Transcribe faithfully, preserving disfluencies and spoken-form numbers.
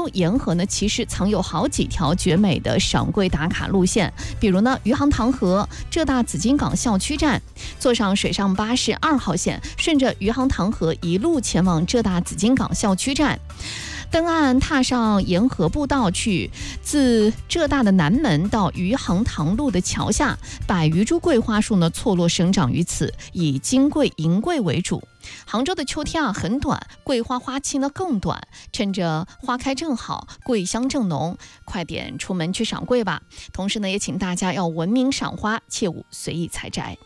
州沿河呢，其实藏有好几条绝美的赏桂打卡路线，比如呢，余杭塘河浙大紫金港校区站，坐上水上巴士二号线，顺着余杭塘河一路前往浙大紫金港校区站。登岸踏上沿河步道去，自浙大的南门到余杭塘路的桥下，百余株桂花树呢错落生长于此，以金桂、银桂为主。杭州的秋天啊很短，桂花花期呢更短，趁着花开正好，桂香正浓，快点出门去赏桂吧。同时呢，也请大家要文明赏花，切勿随意采摘。